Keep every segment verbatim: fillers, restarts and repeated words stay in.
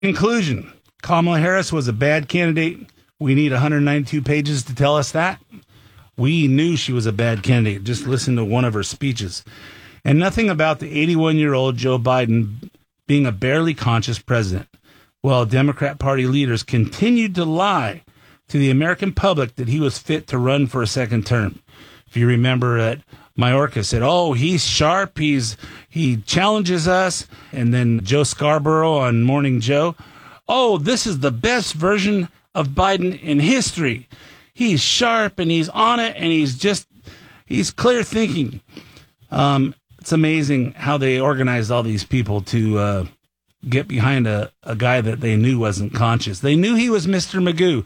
Conclusion. Kamala Harris was a bad candidate. We need one hundred ninety-two pages to tell us that. We knew she was a bad candidate. Just listen to one of her speeches. And nothing about the eighty-one-year-old Joe Biden being a barely conscious president, while Democrat Party leaders continued to lie to the American public that he was fit to run for a second term. If you remember that Mayorkas said, oh, he's sharp, he's he challenges us. And then Joe Scarborough on Morning Joe, oh, this is the best version of Biden in history. He's sharp and he's on it and he's just, he's clear thinking. Um, it's amazing how they organized all these people to uh, get behind a, a guy that they knew wasn't conscious. They knew he was Mister Magoo.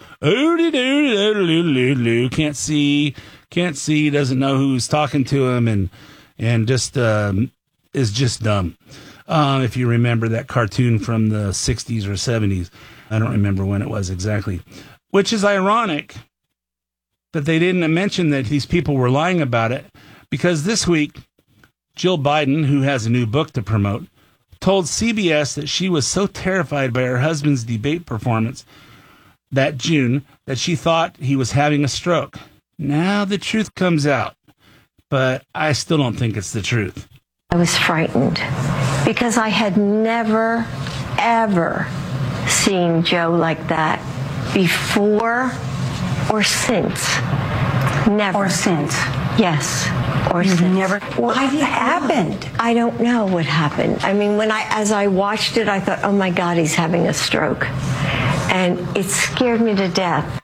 Can't see, can't see, doesn't know who's talking to him, and and just um, is just dumb. Uh, if you remember that cartoon from the sixties or seventies, I don't remember when it was exactly, which is ironic that they didn't mention that these people were lying about it, because this week, Jill Biden, who has a new book to promote, told C B S that she was so terrified by her husband's debate performance that June that she thought he was having a stroke. Now the truth comes out, but I still don't think it's the truth. I was frightened because I had never, ever seen Joe like that before or since. Never. Or since. Yes. Or You've since. never. What happened? I don't know what happened. I mean, when I, as I watched it, I thought, oh my God, he's having a stroke. And it scared me to death.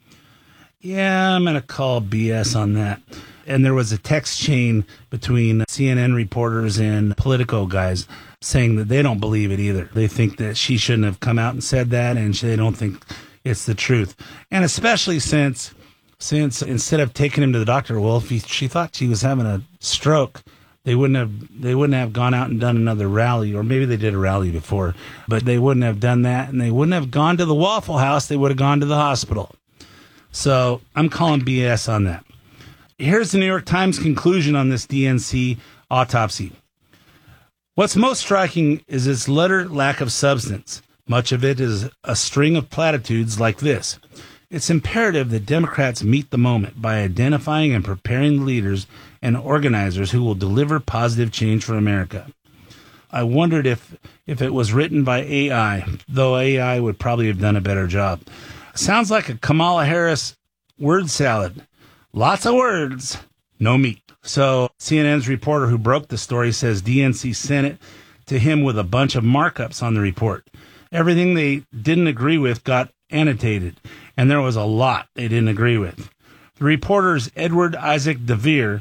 Yeah, I'm going to call B S on that. And there was a text chain between C N N reporters and Politico guys saying that they don't believe it either. They think that she shouldn't have come out and said that, and they don't think it's the truth. And especially since, since instead of taking him to the doctor, well, if he, she thought she was having a stroke, they wouldn't have they wouldn't have gone out and done another rally, or maybe they did a rally before, but they wouldn't have done that, and they wouldn't have gone to the Waffle House. They would have gone to the hospital. So I'm calling B S on that. Here's the New York Times conclusion on this D N C autopsy. What's most striking is its utter lack of substance. Much of it is a string of platitudes like this. It's imperative that Democrats meet the moment by identifying and preparing leaders and organizers who will deliver positive change for America. I wondered if, if it was written by A I, though A I would probably have done a better job. Sounds like a Kamala Harris word salad. Lots of words, no meat. So C N N's reporter who broke the story says D N C sent it to him with a bunch of markups on the report. Everything they didn't agree with got annotated, and there was a lot they didn't agree with. The reporter's Edward Isaac DeVere,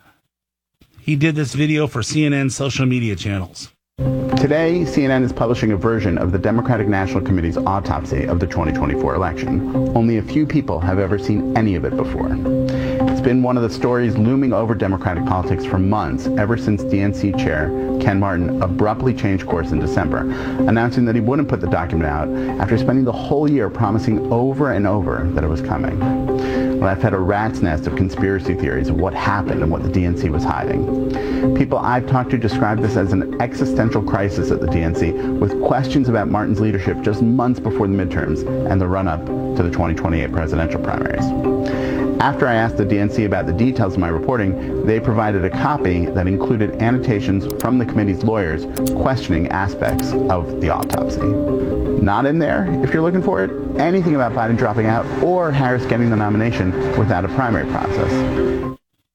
he did this video for C N N social media channels. Today, C N N is publishing a version of the Democratic National Committee's autopsy of the twenty twenty-four election. Only a few people have ever seen any of it before. It's been one of the stories looming over Democratic politics for months, ever since D N C Chair Ken Martin abruptly changed course in December, announcing that he wouldn't put the document out after spending the whole year promising over and over that it was coming. Well, I've had a rat's nest of conspiracy theories of what happened and what the D N C was hiding. People I've talked to describe this as an existential crisis at the D N C, with questions about Martin's leadership just months before the midterms and the run-up to the twenty twenty-eight presidential primaries. After I asked the D N C about the details of my reporting, they provided a copy that included annotations from the committee's lawyers questioning aspects of the autopsy. Not in there, if you're looking for it, anything about Biden dropping out or Harris getting the nomination without a primary process.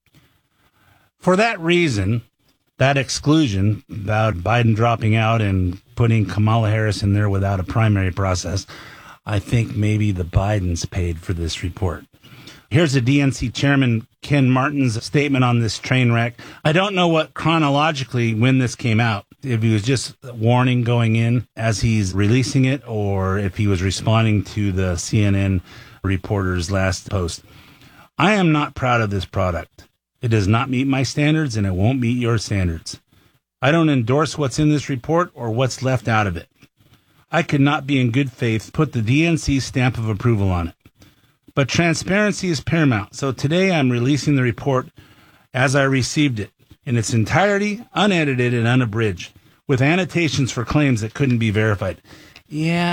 For that reason, that exclusion about Biden dropping out and putting Kamala Harris in there without a primary process, I think maybe the Bidens paid for this report. Here's the D N C chairman, Ken Martin's statement on this train wreck. I don't know what chronologically when this came out, if he was just warning going in as he's releasing it, or if he was responding to the C N N reporter's last post. I am not proud of this product. It does not meet my standards, and it won't meet your standards. I don't endorse what's in this report or what's left out of it. I could not be in good faith put the D N C stamp of approval on it. But transparency is paramount, so today I'm releasing the report as I received it, in its entirety, unedited and unabridged, with annotations for claims that couldn't be verified. Yeah.